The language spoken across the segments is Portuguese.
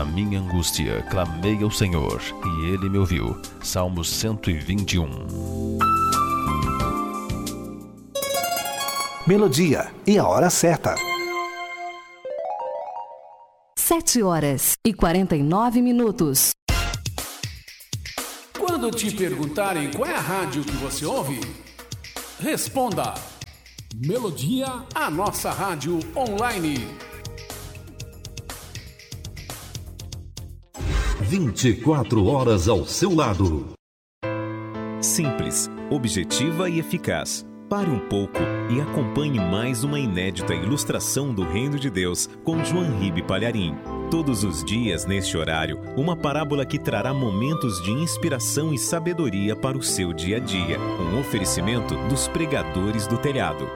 minha angústia, clamei ao Senhor, e Ele me ouviu. Salmos 121. Melodia e a hora certa. 7h49. Quando te perguntarem qual é a rádio que você ouve, responda: Melodia, a nossa rádio online. 24 horas ao seu lado. Simples, objetiva e eficaz. Pare um pouco e acompanhe mais uma inédita ilustração do Reino de Deus com João Ribe Palharim. Todos os dias, neste horário, uma parábola que trará momentos de inspiração e sabedoria para o seu dia a dia. Um oferecimento dos pregadores do telhado.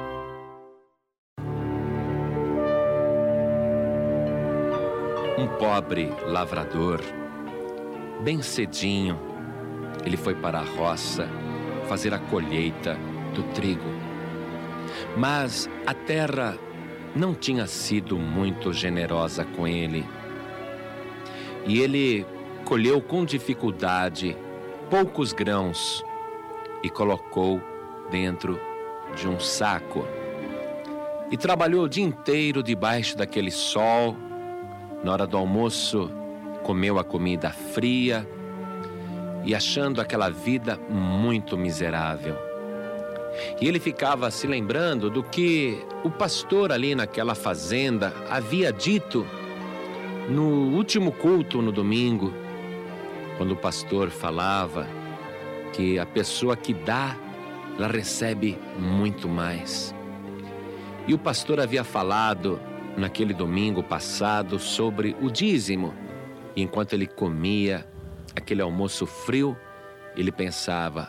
Um pobre lavrador, bem cedinho, ele foi para a roça fazer a colheita do trigo. Mas a terra não tinha sido muito generosa com ele. E ele colheu com dificuldade poucos grãos e colocou dentro de um saco. E trabalhou o dia inteiro debaixo daquele sol. Na hora do almoço, comeu a comida fria e achando aquela vida muito miserável. E ele ficava se lembrando do que o pastor ali naquela fazenda havia dito no último culto no domingo, quando o pastor falava que a pessoa que dá, ela recebe muito mais. E o pastor havia falado naquele domingo passado sobre o dízimo. E enquanto ele comia aquele almoço frio, ele pensava: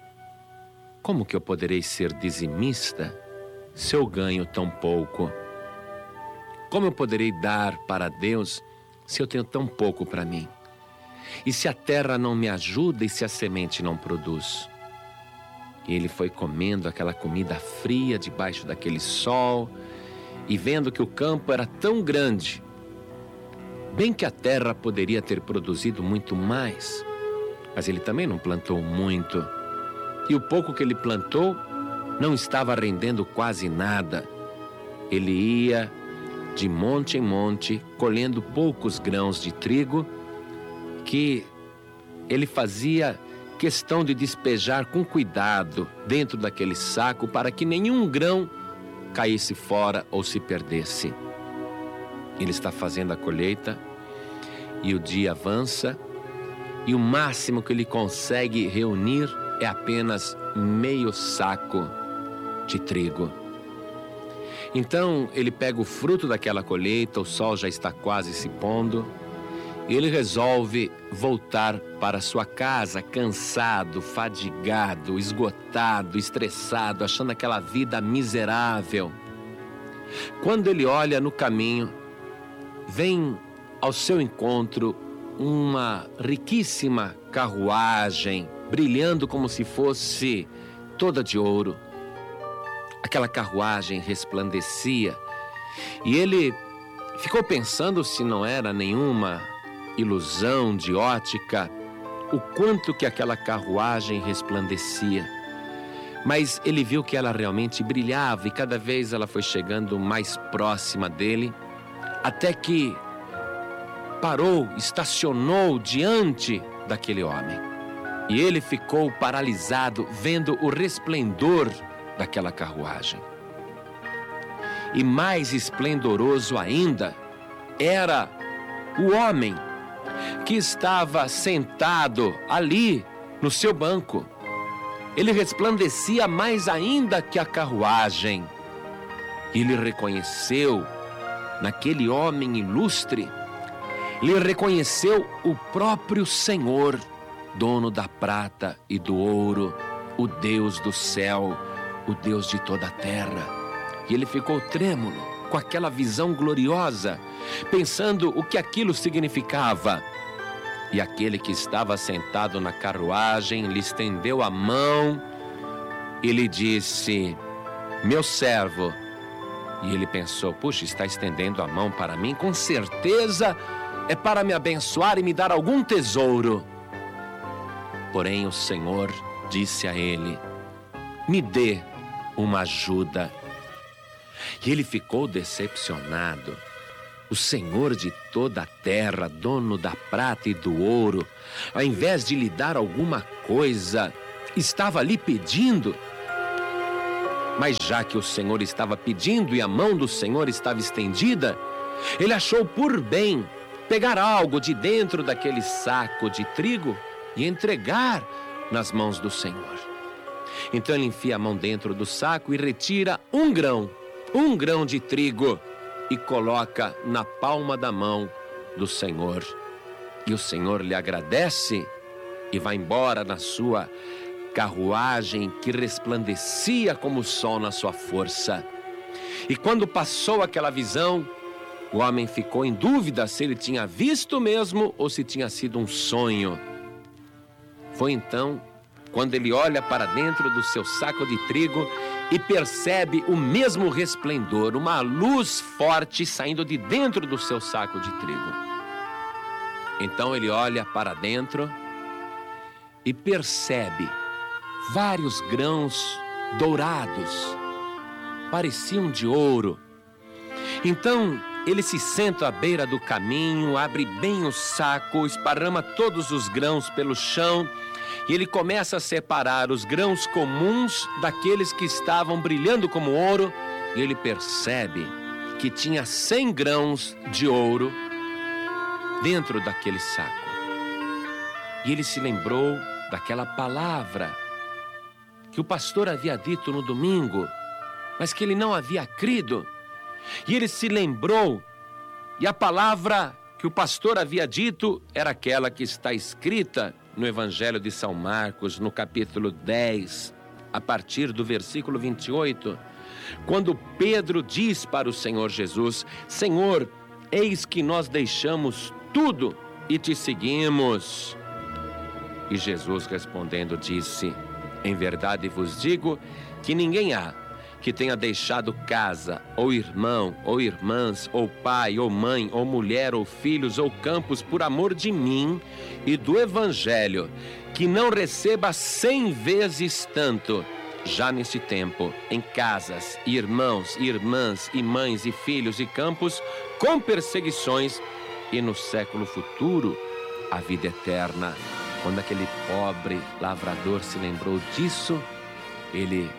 como que eu poderei ser dizimista se eu ganho tão pouco? Como eu poderei dar para Deus se eu tenho tão pouco para mim? E se a terra não me ajuda e se a semente não produz? E ele foi comendo aquela comida fria debaixo daquele sol e vendo que o campo era tão grande, bem que a terra poderia ter produzido muito mais, mas ele também não plantou muito. E o pouco que ele plantou não estava rendendo quase nada. Ele ia de monte em monte, colhendo poucos grãos de trigo, que ele fazia questão de despejar com cuidado dentro daquele saco para que nenhum grão caísse fora ou se perdesse. Ele está fazendo a colheita e o dia avança e o máximo que ele consegue reunir é apenas meio saco de trigo. Então ele pega o fruto daquela colheita, o sol já está quase se pondo, e ele resolve voltar para sua casa, cansado, fadigado, esgotado, estressado, achando aquela vida miserável. Quando ele olha no caminho, vem ao seu encontro uma riquíssima carruagem, brilhando como se fosse toda de ouro. Aquela carruagem resplandecia e ele ficou pensando se não era nenhuma ilusão de ótica o quanto que aquela carruagem resplandecia. Mas ele viu que ela realmente brilhava e cada vez ela foi chegando mais próxima dele, até que parou, estacionou diante daquele homem. E ele ficou paralisado vendo o resplendor daquela carruagem. E mais esplendoroso ainda era o homem que estava sentado ali no seu banco. Ele resplandecia mais ainda que a carruagem. Ele reconheceu naquele homem ilustre, ele reconheceu o próprio Senhor, dono da prata e do ouro, o Deus do céu, o Deus de toda a terra. E ele ficou trêmulo com aquela visão gloriosa, pensando o que aquilo significava. E aquele que estava sentado na carruagem lhe estendeu a mão e lhe disse: meu servo. E ele pensou: puxa, está estendendo a mão para mim, com certeza é para me abençoar e me dar algum tesouro. Porém o Senhor disse a ele: me dê uma ajuda. E ele ficou decepcionado. O Senhor de toda a terra, dono da prata e do ouro, ao invés de lhe dar alguma coisa, estava lhe pedindo. Mas já que o Senhor estava pedindo e a mão do Senhor estava estendida, ele achou por bem pegar algo de dentro daquele saco de trigo e entregar nas mãos do Senhor. Então ele enfia a mão dentro do saco e retira um grão de trigo e coloca na palma da mão do Senhor. E o Senhor lhe agradece e vai embora na sua carruagem que resplandecia como o sol na sua força. E quando passou aquela visão, o homem ficou em dúvida se ele tinha visto mesmo ou se tinha sido um sonho. Foi então quando ele olha para dentro do seu saco de trigo e percebe o mesmo resplendor, uma luz forte saindo de dentro do seu saco de trigo. Então ele olha para dentro e percebe vários grãos dourados, pareciam de ouro. Então ele se senta à beira do caminho, abre bem o saco, esparrama todos os grãos pelo chão e ele começa a separar os grãos comuns daqueles que estavam brilhando como ouro, e ele percebe que tinha 100 grãos de ouro dentro daquele saco. E ele se lembrou daquela palavra que o pastor havia dito no domingo, mas que ele não havia crido. E ele se lembrou, e a palavra que o pastor havia dito era aquela que está escrita no Evangelho de São Marcos, no capítulo 10, a partir do versículo 28, quando Pedro diz para o Senhor Jesus: Senhor, eis que nós deixamos tudo e te seguimos. E Jesus respondendo disse: em verdade vos digo que ninguém há que tenha deixado casa, ou irmão, ou irmãs, ou pai, ou mãe, ou mulher, ou filhos, ou campos, por amor de mim e do Evangelho, que não receba 100 vezes tanto, já nesse tempo, em casas, irmãos, irmãs, e mães, e filhos, e campos, com perseguições, e no século futuro, a vida eterna. Quando aquele pobre lavrador se lembrou disso, ele,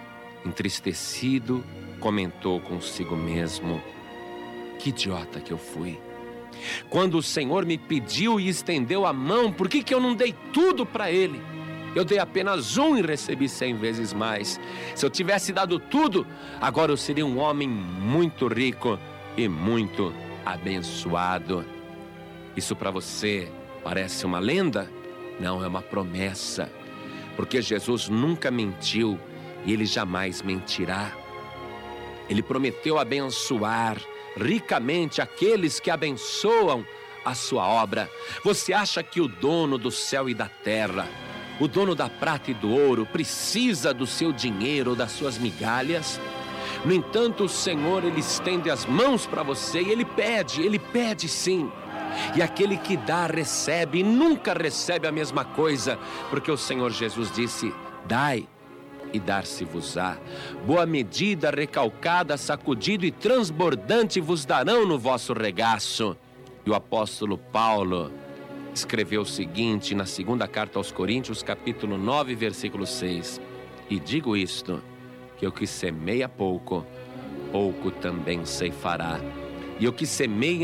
entristecido, comentou consigo mesmo: que idiota que eu fui. Quando o Senhor me pediu e estendeu a mão, por que eu não dei tudo para Ele? Eu dei apenas 1 e recebi 100 vezes mais. Se eu tivesse dado tudo, agora eu seria um homem muito rico e muito abençoado. Isso para você parece uma lenda? Não, é uma promessa, porque Jesus nunca mentiu e Ele jamais mentirá. Ele prometeu abençoar ricamente aqueles que abençoam a sua obra. Você acha que o dono do céu e da terra, o dono da prata e do ouro, precisa do seu dinheiro ou das suas migalhas? No entanto, o Senhor, Ele estende as mãos para você e Ele pede sim. E aquele que dá, recebe, e nunca recebe a mesma coisa, porque o Senhor Jesus disse: dai e dar-se-vos-á. Boa medida, recalcada, sacudida e transbordante vos darão no vosso regaço. E o apóstolo Paulo escreveu o seguinte na segunda carta aos Coríntios, capítulo 9, versículo 6. E digo isto, que o que semeia pouco, pouco também ceifará. E o que semeia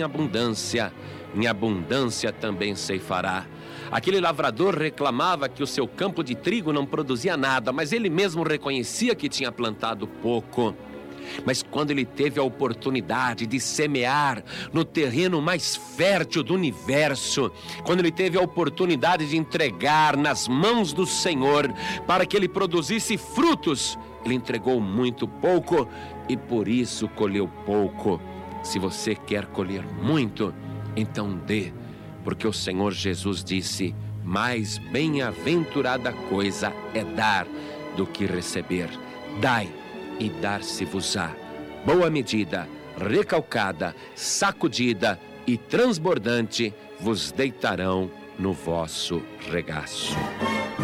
em abundância também ceifará. Aquele lavrador reclamava que o seu campo de trigo não produzia nada, mas ele mesmo reconhecia que tinha plantado pouco. Mas quando ele teve a oportunidade de semear no terreno mais fértil do universo, quando ele teve a oportunidade de entregar nas mãos do Senhor para que ele produzisse frutos, ele entregou muito pouco e por isso colheu pouco. Se você quer colher muito, então dê, porque o Senhor Jesus disse: mais bem-aventurada coisa é dar do que receber. Dai e dar-se-vos-á. Boa medida, recalcada, sacudida e transbordante vos deitarão no vosso regaço.